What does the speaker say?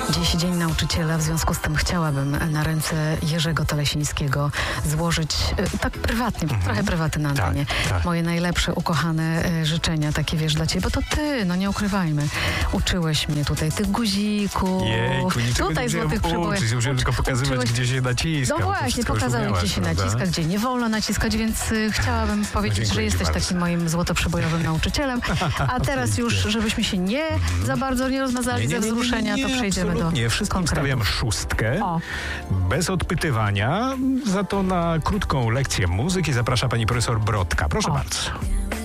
Dziś Dzień Nauczyciela, w związku z tym chciałabym na ręce Jerzego Telesińskiego złożyć tak prywatnie, trochę prywatnie na antenie, tak. moje najlepsze, ukochane życzenia, takie wiesz, dla ciebie, bo to ty, no nie ukrywajmy, uczyłeś mnie tutaj tych guzików, Jejku, niczego tutaj nie złotych przybojów. musiałem tylko pokazywać, gdzie się naciska. No właśnie, pokazałem, gdzie się naciska, gdzie nie wolno naciskać, więc chciałabym powiedzieć, że jesteś takim moim złotoprzybojowym nauczycielem. A teraz już, żebyśmy się za bardzo nie rozmazali ze wzruszenia, to przejdziemy do Wszystkim stawiam 6. Bez odpytywania. Za to na krótką lekcję muzyki zaprasza pani profesor Brodka. Proszę bardzo.